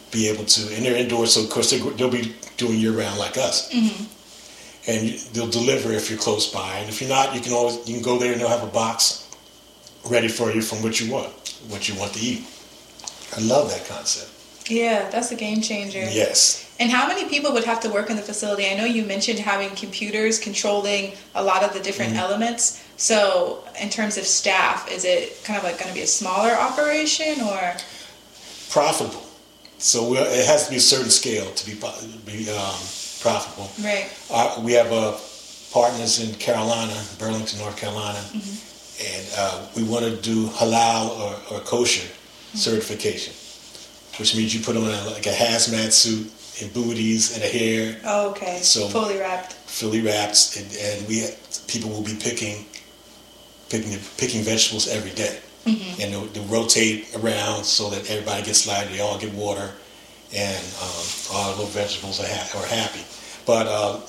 be able to, and they're indoors, so of course they'll be doing year round like us. Mm-hmm. And they'll deliver if you're close by, and if you're not, you can go there and they'll have a box ready for you from what you want to eat. I love that concept. Yeah, that's a game changer. Yes. And how many people would have to work in the facility? I know you mentioned having computers controlling a lot of the different elements. So in terms of staff, is it kind of like going to be a smaller operation or? Profitable. So it has to be a certain scale to be profitable. Right. We have partners in Carolina, Burlington, North Carolina, and we want to do halal or kosher certification, which means you put on like a hazmat suit and booties and a hair. Oh, okay. So fully wrapped, and people will be picking vegetables every day, and they'll rotate around so that everybody gets lighted. They all get water, and all the little vegetables are happy. But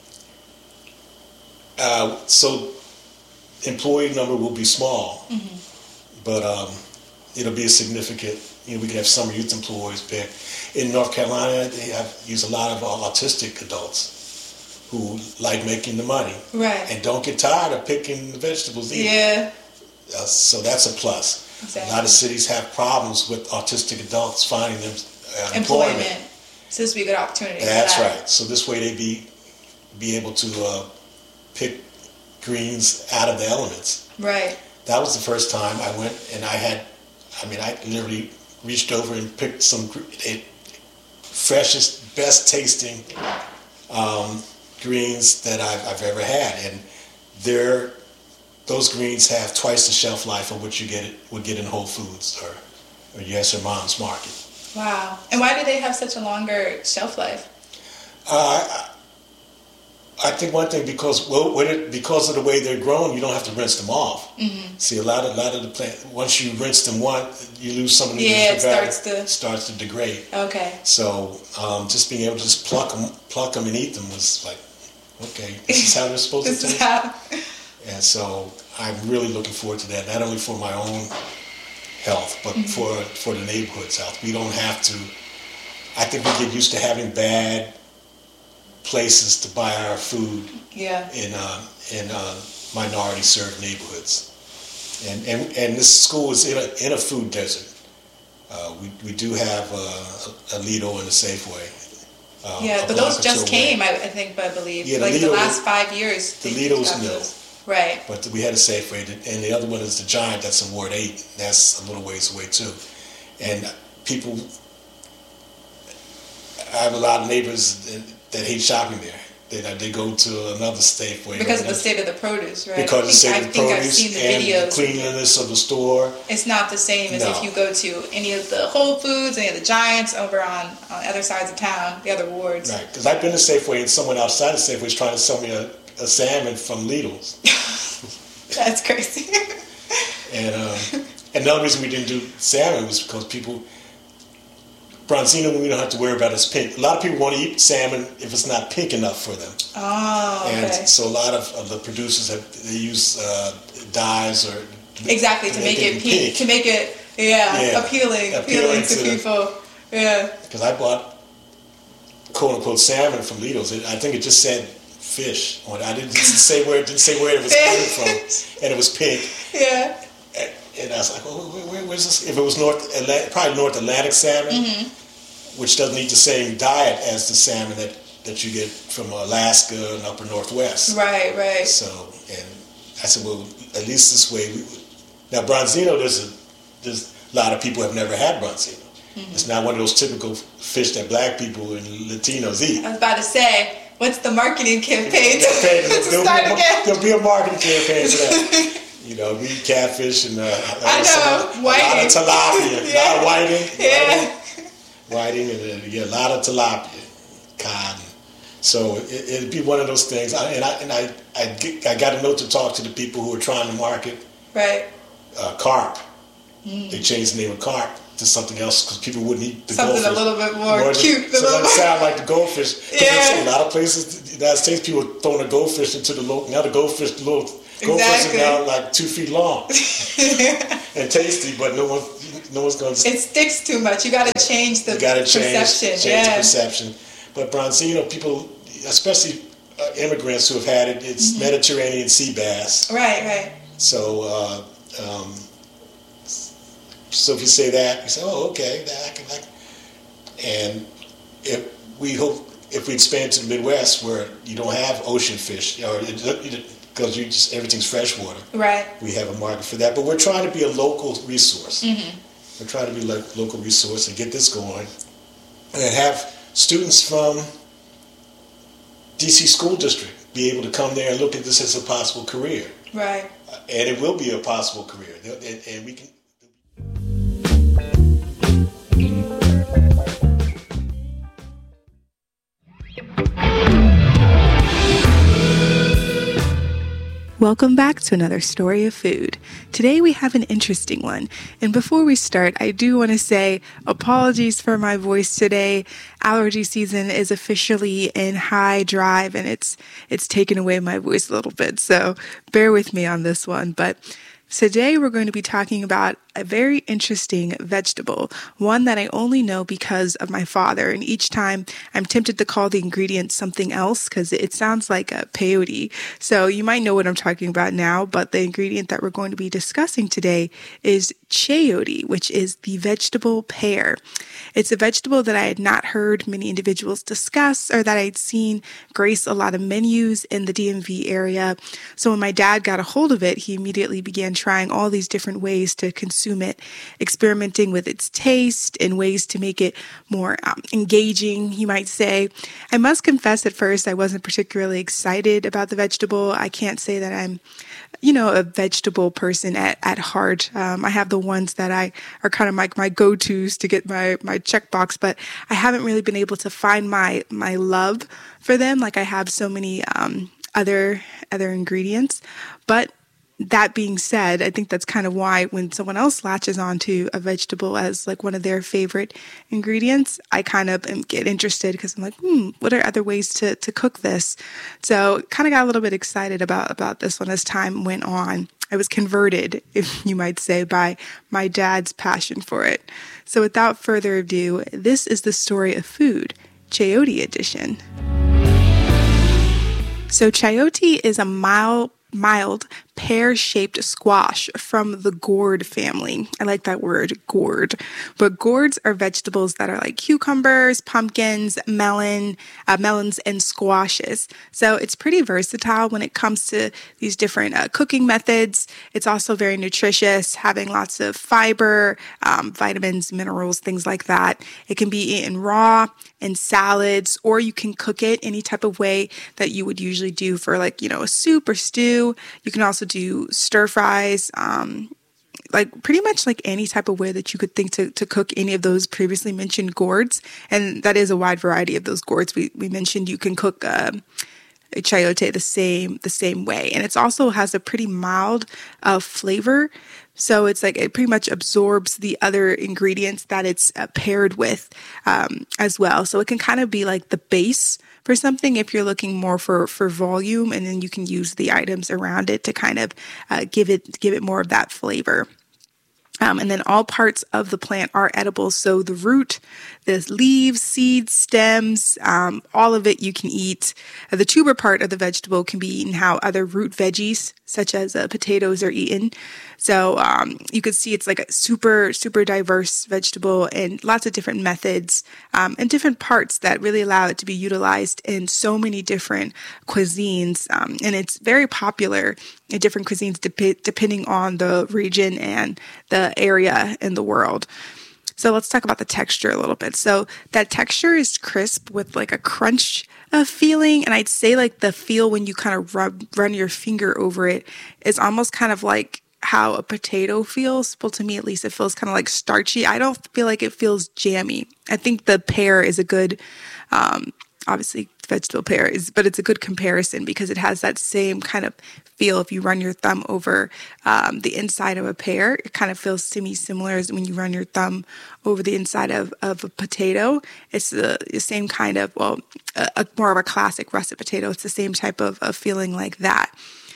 so employee number will be small, but it'll be a significant. We can have summer youth employees. But in North Carolina, they use a lot of autistic adults who like making the money, right? And don't get tired of picking the vegetables either. Yeah. So that's a plus. Exactly. A lot of cities have problems with autistic adults finding them employment. So this would be a good opportunity. That's right. So this way they be able to pick greens out of the elements. Right. That was the first time I went, and I literally reached over and picked some freshest, best tasting greens that I've ever had, and those greens have twice the shelf life of what you would get in Whole Foods or Yes or Mom's Market. Wow. And why do they have such a longer shelf life? I think one thing because of the way they're grown, you don't have to rinse them off. Mm-hmm. See, a lot of the plant, once you rinse them once, you lose some of the it starts to degrade. Okay. So just being able to just pluck them and eat them was like, okay, this is how they're supposed to taste. And so I'm really looking forward to that, not only for my own health, but for the neighborhood's health. We don't have to. I think we get used to having bad places to buy our food in minority served neighborhoods, and this school is in a food desert. We do have a Lidl and a Safeway. But those just came, I think, I believe, the last 5 years. The Lidl's new, right? But we had a Safeway, and the other one is the Giant. That's in Ward 8. That's a little ways away too, and people. I have a lot of neighbors that hate shopping there. They go to another Safeway. Because of the state of the produce, right? Because of the state of the produce I've seen the and videos. The cleanliness of the store. It's not the same as if you go to any of the Whole Foods, any of the Giants over on other sides of town, the other wards. Right, because I've been to Safeway and someone outside of Safeway is trying to sell me a salmon from Lidl's. That's crazy. And another reason we didn't do salmon was because Bronzino, we don't have to worry about is pink. A lot of people want to eat salmon if it's not pink enough for them. Oh, okay. And so a lot of the producers they use dyes or exactly to make it pink, to make it appealing to people. Yeah. Because I bought quote unquote salmon from Lidl's. I think it just said fish on it. I didn't say where it was coming from, and it was pink. Yeah. And I was like, where's this? If it was probably North Atlantic salmon, which doesn't eat the same diet as the salmon that you get from Alaska and upper Northwest. Right. So, and I said, well, at least this way. Now, Bronzino, there's a lot of people have never had Bronzino. It's not one of those typical fish that black people and Latinos eat. I was about to say, what's the marketing campaign to start again? There'll be a marketing campaign for that. We eat catfish and whiting. A lot of tilapia, a lot of whiting. Yeah. Whiting and a lot of tilapia, cod. So it'd be one of those things. I got a note to talk to the people who are trying to market carp. They changed the name of carp to something else because people wouldn't eat the something goldfish. a little bit more cute. So it doesn't sound like the goldfish. Yeah. A lot of places in the United States, people are throwing a goldfish into the goldfish, little Gophers are now like 2 feet long and tasty, but no one's going to. It sticks too much. You got to change the perception. Change the perception. But Bronzino, people, especially immigrants who have had it, it's Mediterranean sea bass. Right. So, so if you say that, you say, "Oh, okay." And if we expand to the Midwest where you don't have ocean fish, or because everything's freshwater, right? We have a market for that, but we're trying to be a local resource. We're trying to be a local resource and get this going, and have students from DC School District be able to come there and look at this as a possible career. Right. And it will be a possible career, and we can. Welcome back to another story of food. Today we have an interesting one. And before we start, I do want to say apologies for my voice today. Allergy season is officially in high drive and it's taken away my voice a little bit. So bear with me on this one. But today we're going to be talking about a very interesting vegetable, one that I only know because of my father. And each time I'm tempted to call the ingredient something else because it sounds like a peyote. So you might know what I'm talking about now, but the ingredient that we're going to be discussing today is chayote, which is the vegetable pear. It's a vegetable that I had not heard many individuals discuss or that I'd seen grace a lot of menus in the DMV area. So when my dad got a hold of it, he immediately began trying all these different ways to consume it, experimenting with its taste and ways to make it more engaging, you might say. I must confess at first I wasn't particularly excited about the vegetable. I can't say that I'm a vegetable person at heart. I have the ones that are kind of like my go-tos to get my checkbox, but I haven't really been able to find my love for them like I have so many other ingredients. But that being said, I think that's kind of why when someone else latches onto a vegetable as like one of their favorite ingredients, I kind of get interested because I'm like, what are other ways to cook this? So kind of got a little bit excited about this one as time went on. I was converted, if you might say, by my dad's passion for it. So without further ado, this is the story of food, chayote edition. So chayote is a mild pear-shaped squash from the gourd family. I like that word, gourd. But gourds are vegetables that are like cucumbers, pumpkins, melons, and squashes. So it's pretty versatile when it comes to these different cooking methods. It's also very nutritious, having lots of fiber, vitamins, minerals, things like that. It can be eaten raw, in salads, or you can cook it any type of way that you would usually do for like, a soup or stew. You can also do stir fries, like pretty much like any type of way that you could think to cook any of those previously mentioned gourds. And that is a wide variety of those gourds. We mentioned you can cook a chayote the same way. And it also has a pretty mild flavor. So it's like it pretty much absorbs the other ingredients that it's paired with as well. So it can kind of be like the base for something if you're looking more for volume, and then you can use the items around it to kind of give it more of that flavor. And then all parts of the plant are edible. So the root, the leaves, seeds, stems, all of it you can eat. The tuber part of the vegetable can be eaten how other root veggies, such as potatoes, are eaten. So you could see it's like a super, super diverse vegetable and lots of different methods and different parts that really allow it to be utilized in so many different cuisines. And it's very popular in different cuisines depending on the region and the area in the world. So let's talk about the texture a little bit. So that texture is crisp with like a crunch feeling. And I'd say like the feel when you kind of run your finger over it is almost kind of like how a potato feels. Well, to me at least, it feels kind of like starchy. I don't feel like it feels jammy. I think the pear is a good, obviously vegetable pear is, but it's a good comparison because it has that same kind of feel. If you run your thumb over the inside of a pear, it kind of feels similar as when you run your thumb over the inside of a potato. It's the same kind of, more of a classic russet potato. It's the same type of feeling like that.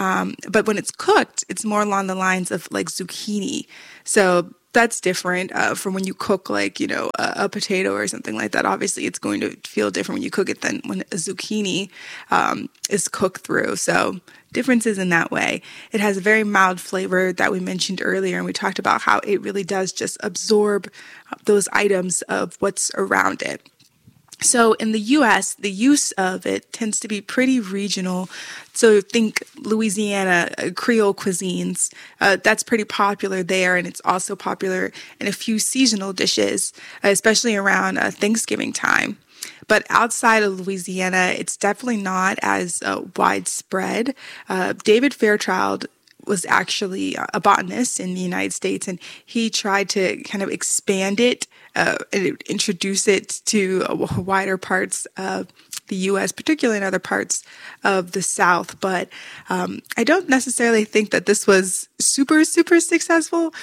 But when it's cooked, it's more along the lines of like zucchini. So that's different from when you cook like, a potato or something like that. Obviously, it's going to feel different when you cook it than when a zucchini is cooked through. So differences in that way. It has a very mild flavor that we mentioned earlier, and we talked about how it really does just absorb those items of what's around it. So in the U.S., the use of it tends to be pretty regional. So think Louisiana Creole cuisines. That's pretty popular there, and it's also popular in a few seasonal dishes, especially around Thanksgiving time. But outside of Louisiana, it's definitely not as widespread. David Fairchild was actually a botanist in the United States, and he tried to kind of expand it and introduce it to wider parts of the U.S., particularly in other parts of the South. But I don't necessarily think that this was super, super successful.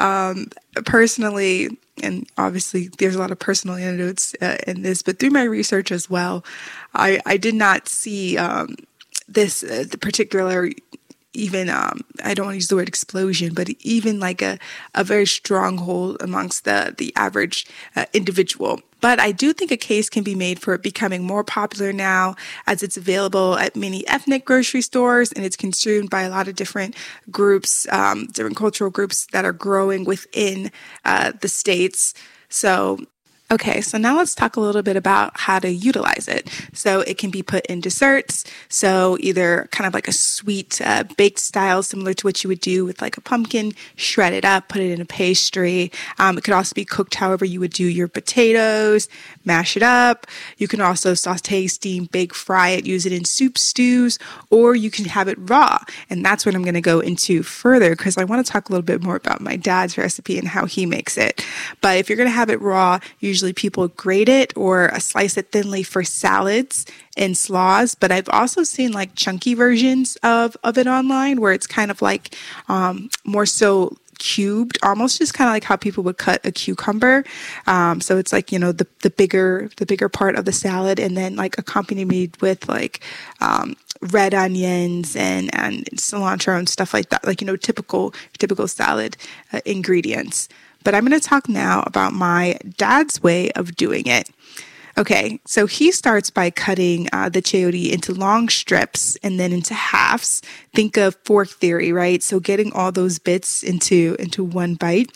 Personally, and obviously there's a lot of personal anecdotes in this, but through my research as well, I did not see this the particular even, I don't want to use the word explosion, but even like a very stronghold amongst the average individual. But I do think a case can be made for it becoming more popular now, as it's available at many ethnic grocery stores and it's consumed by a lot of different groups, different cultural groups that are growing within the states. Okay, so now let's talk a little bit about how to utilize it. So it can be put in desserts. So either kind of like a sweet baked style, similar to what you would do with like a pumpkin, shred it up, put it in a pastry. It could also be cooked however you would do your potatoes, mash it up. You can also saute, steam, bake, fry it, use it in soup, stews, or you can have it raw. And that's what I'm going to go into further because I want to talk a little bit more about my dad's recipe and how he makes it. But if you're going to have it raw, usually people grate it or slice it thinly for salads and slaws. But I've also seen like chunky versions of it online where it's kind of like more so cubed, almost just kind of like how people would cut a cucumber. So it's like, the bigger part of the salad and then like accompanied with like red onions and cilantro and stuff like that, like, typical salad ingredients. But I'm going to talk now about my dad's way of doing it. Okay, so he starts by cutting the chayote into long strips and then into halves. Think of fork theory, right? So getting all those bits into one bite.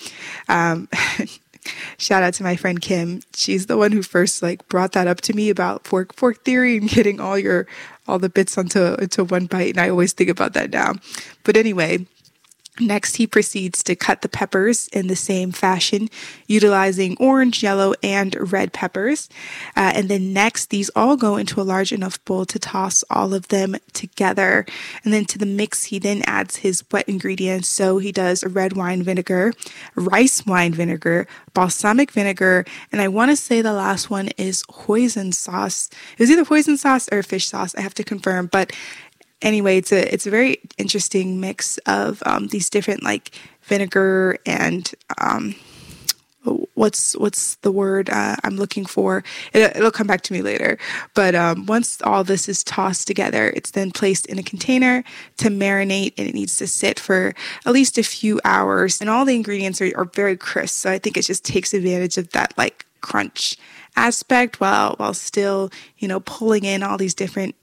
Shout out to my friend Kim. She's the one who first brought that up to me about fork theory and getting all the bits into one bite. And I always think about that now. But anyway, next, he proceeds to cut the peppers in the same fashion, utilizing orange, yellow, and red peppers. And then next, these all go into a large enough bowl to toss all of them together. And then to the mix, he then adds his wet ingredients. So he does a red wine vinegar, rice wine vinegar, balsamic vinegar, and I want to say the last one is hoisin sauce. It was either hoisin sauce or fish sauce. I have to confirm, but anyway, it's a very interesting mix of these different vinegar and what's the word I'm looking for? It'll come back to me later. But once all this is tossed together, it's then placed in a container to marinate, and it needs to sit for at least a few hours. And all the ingredients are very crisp, so I think it just takes advantage of that crunch aspect while still pulling in all these different